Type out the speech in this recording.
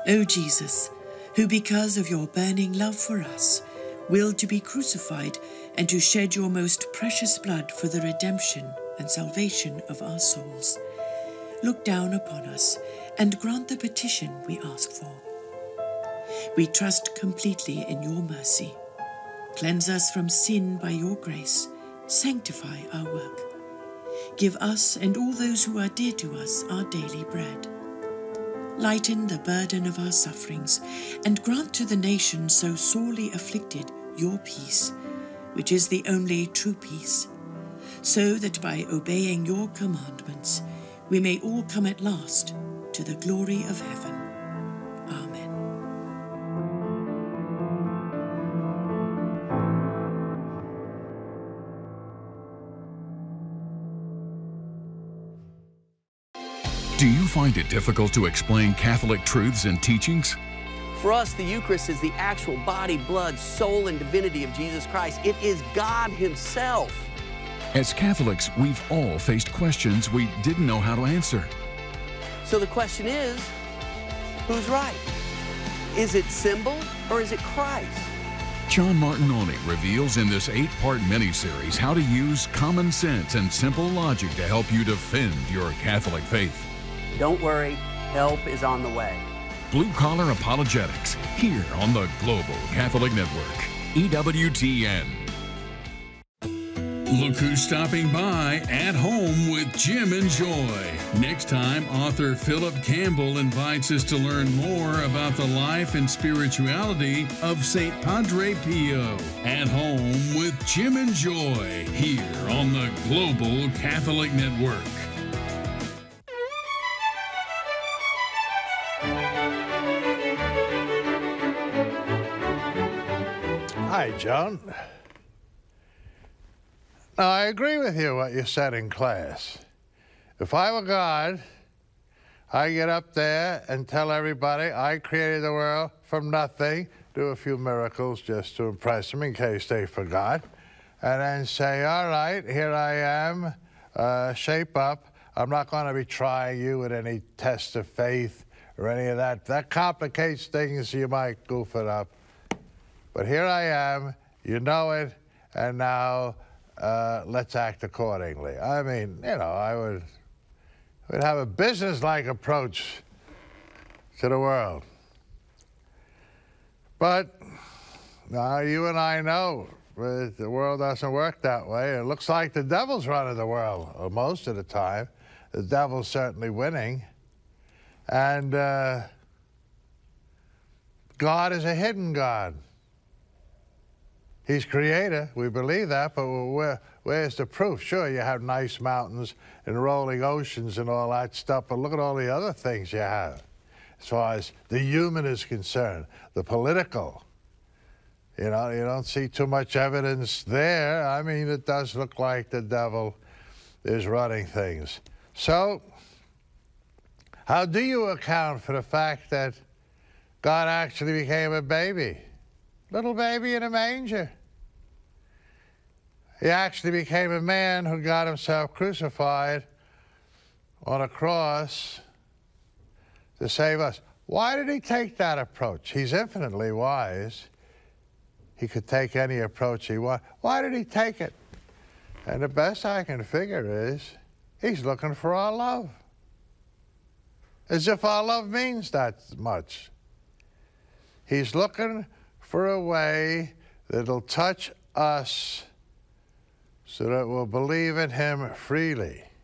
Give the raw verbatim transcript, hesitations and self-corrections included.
O Jesus, who because of your burning love for us, willed to be crucified and to shed your most precious blood for the redemption and salvation of our souls, look down upon us and grant the petition we ask for. We trust completely in your mercy. Cleanse us from sin by your grace. Sanctify our work. Give us and all those who are dear to us our daily bread. Lighten the burden of our sufferings, and grant to the nation so sorely afflicted your peace, which is the only true peace, so that by obeying your commandments we may all come at last to the glory of heaven. Amen. Do you find it difficult to explain Catholic truths and teachings? For us, the Eucharist is the actual body, blood, soul, and divinity of Jesus Christ. It is God Himself. As Catholics, we've all faced questions we didn't know how to answer. So the question is, who's right? Is it symbol or is it Christ? John Martinoni reveals in this eight-part mini-series how to use common sense and simple logic to help you defend your Catholic faith. Don't worry, help is on the way. Blue Collar Apologetics, here on the Global Catholic Network, E W T N. Look who's stopping by at home with Jim and Joy. Next time, author Philip Campbell invites us to learn more about the life and spirituality of Saint Padre Pio. At home with Jim and Joy, here on the Global Catholic Network. Hi, John. Now, I agree with you what you said in class. If I were God, I'd get up there and tell everybody I created the world from nothing, do a few miracles just to impress them in case they forgot, and then say, all right, here I am, uh, shape up. I'm not going to be trying you with any test of faith or any of that. That complicates things, you might goof it up. But here I am, you know it, and now uh, let's act accordingly. I mean, you know, I would, would have a business-like approach to the world. But now you and I know the world doesn't work that way. It looks like the devil's running the world most of the time. The devil's certainly winning. And uh, God is a hidden God. He's creator, we believe that, but where, where's the proof? Sure, you have nice mountains and rolling oceans and all that stuff, but look at all the other things you have. As far as the human is concerned, the political, you know, you don't see too much evidence there. I mean, it does look like the devil is running things. So, how do you account for the fact that God actually became a baby? Little baby in a manger. He actually became a man who got himself crucified on a cross to save us. Why did he take that approach? He's infinitely wise. He could take any approach he wanted. Why did he take it? And the best I can figure is he's looking for our love. As if our love means that much. He's looking for a way that'll touch us so that we'll believe in him freely.